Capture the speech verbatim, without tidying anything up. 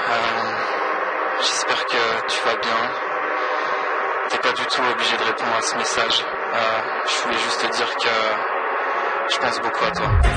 Euh, J'espère que tu vas bien. T'es pas du tout obligé de répondre à ce message. Euh, je voulais juste te dire que je pense beaucoup à toi.